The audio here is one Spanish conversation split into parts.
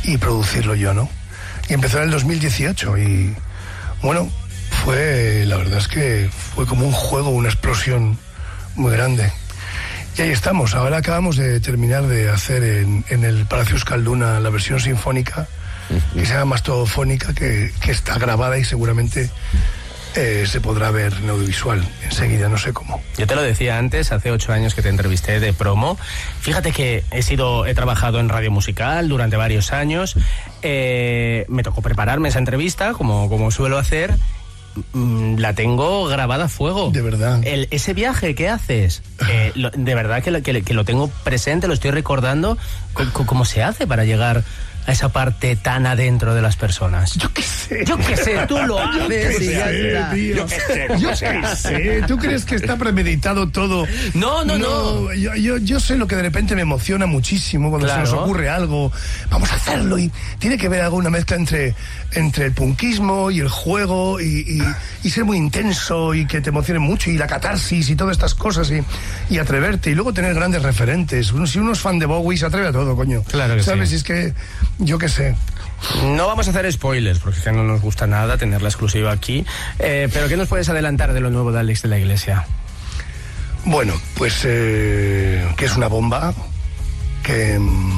y producirlo yo, ¿no? Y empezó en el 2018 y, bueno, la verdad es que fue como un juego, una explosión muy grande. Y ahí estamos. Ahora acabamos de terminar de hacer en el Palacio Euskalduna la versión sinfónica, que se llama Mastodofónica, que está grabada y seguramente se podrá ver en audiovisual enseguida, no sé cómo. Yo te lo decía antes, hace 8 años que te entrevisté de promo. Fíjate que he trabajado en radio musical durante varios años. Me tocó prepararme esa entrevista, como suelo hacer. La tengo grabada a fuego. De verdad. Ese viaje que haces, de verdad que lo tengo presente, lo estoy recordando. ¿Cómo se hace para llegar a esa parte tan adentro de las personas? Yo qué sé. Tú lo haces y ya está. Yo qué sé. ¿Tú crees que está premeditado todo? No. Yo sé lo que de repente me emociona muchísimo cuando se nos ocurre algo. Vamos a hacerlo, y tiene que ver alguna mezcla entre el punkismo y el juego y ser muy intenso y que te emocione mucho, y la catarsis y todas estas cosas, y atreverte, y luego tener grandes referentes. Si uno es fan de Bowie, se atreve a todo, coño. Claro que ¿sabes? sí. Es que yo qué sé. No vamos a hacer spoilers, porque es que no nos gusta nada tener la exclusiva aquí. Pero ¿qué nos puedes adelantar de lo nuevo de Álex de la Iglesia? Bueno, pues que es una bomba, que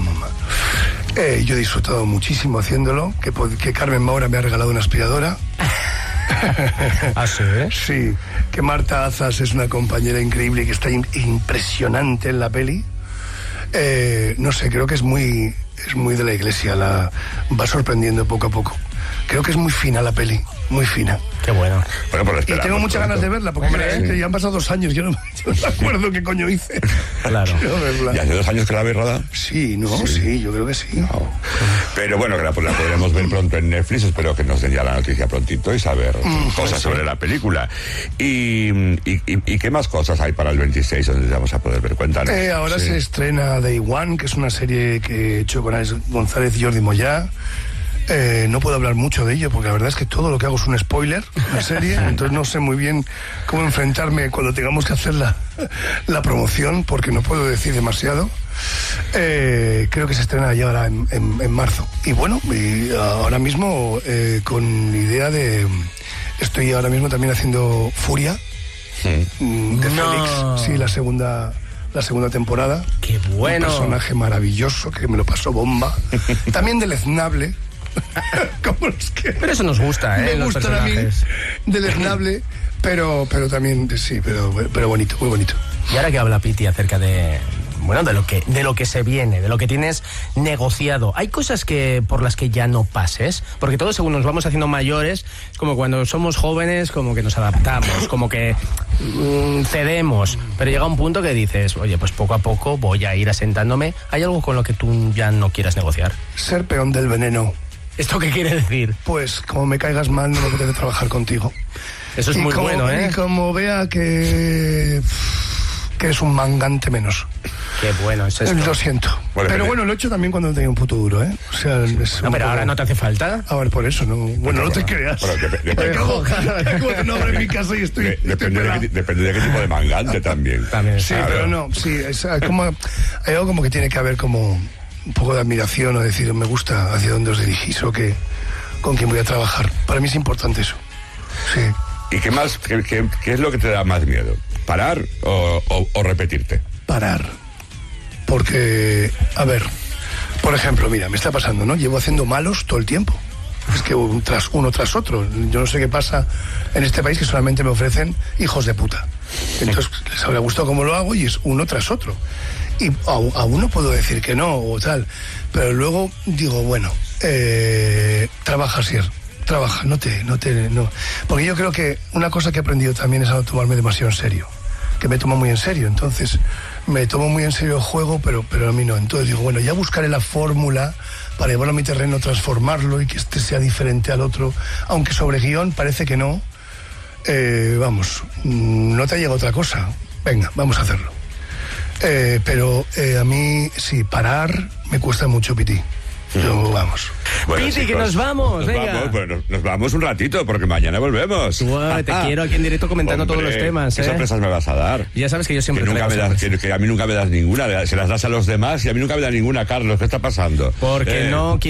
yo he disfrutado muchísimo haciéndolo, que Carmen Maura me ha regalado una aspiradora. ¿Ah, sí? Sí, que Marta Azas es una compañera increíble y que está impresionante en la peli. No sé, creo que es muy de la Iglesia, va sorprendiendo poco a poco. Creo que es muy fina la peli, muy fina. Qué bueno. Y tengo muchas ganas de verla, porque es que ya han pasado 2 años, yo no me acuerdo qué coño hice. Claro. ¿Y hace 2 años que la habéis rodado? Sí, sí, yo creo que sí. No. Pero bueno, que la podremos ver pronto en Netflix. Espero que nos den ya la noticia prontito y saber cosas sobre la película. ¿Y qué más cosas hay para el 26 donde vamos a poder ver? Cuéntanos. Ahora se estrena Day One, que es una serie que he hecho con Alex González y Jordi Moyá. No puedo hablar mucho de ello porque la verdad es que todo lo que hago es un spoiler, la serie, entonces no sé muy bien cómo enfrentarme cuando tengamos que hacer la promoción, porque no puedo decir demasiado. Creo que se estrena ya ahora en marzo. Y bueno, ahora mismo con idea de... Estoy ahora mismo también haciendo Furia de Félix, sí, la segunda temporada. ¡Qué bueno! Un personaje maravilloso que me lo pasó bomba. También deleznable. Como los que... Pero eso nos gusta, me gustan a mí, deleznable, pero también, sí, pero bonito, muy bonito. Y ahora que habla Piti acerca de lo que se viene, de lo que tienes negociado, ¿hay cosas por las que ya no pases? Porque todos, según nos vamos haciendo mayores, es como cuando somos jóvenes, como que nos adaptamos, como que cedemos, pero llega un punto que dices, oye, pues poco a poco voy a ir asentándome. ¿Hay algo con lo que tú ya no quieras negociar? Ser peón del veneno. ¿Esto qué quiere decir? Pues como me caigas mal, no me apetece trabajar contigo. Eso es muy bueno, ¿eh? Y como vea que eres un mangante menos. Qué bueno es esto. Lo siento. Pero bueno, lo he hecho también cuando tenía un puto duro, ¿eh? O sea, no, pero ahora no te hace falta. A ver, por eso, no. Bueno, no te creas. No abro en mi casa y estoy. Depende de qué tipo de mangante también. Sí, claro. Pero no, sí, hay algo como que tiene que haber como un poco de admiración, o decir, me gusta hacia dónde os dirigís o con quién voy a trabajar. Para mí es importante eso. Sí. ¿Y qué más? ¿Qué es lo que te da más miedo? ¿Parar o repetirte? Parar. Porque, a ver, por ejemplo, mira, me está pasando, ¿no? Llevo haciendo malos todo el tiempo. Es que uno tras otro. Yo no sé qué pasa en este país, que solamente me ofrecen hijos de puta. Entonces, les habrá gustado cómo lo hago y es uno tras otro. Y a uno puedo decir que no o tal, pero luego digo, bueno, trabaja, Sier. Trabaja, no. Porque yo creo que una cosa que he aprendido también es a no tomarme demasiado en serio, que me tomo muy en serio. Entonces me tomo muy en serio el juego, pero a mí no. Entonces digo, bueno, ya buscaré la fórmula para llevarlo a mi terreno, transformarlo y que este sea diferente al otro, aunque sobre guión parece que no. Vamos, no te ha llegado otra cosa, venga, vamos a hacerlo. Pero a mí sí, parar me cuesta mucho, Piti. Yo, vamos. Bueno, Piti, chicos, que nos vamos, venga. Nos vamos un ratito, porque mañana volvemos. Te quiero aquí en directo comentando todos los temas. ¿Qué sorpresas me vas a dar? Ya sabes que yo siempre que a mí nunca me das ninguna. Se las das a los demás y a mí nunca me da ninguna, Carlos. ¿Qué está pasando? Porque no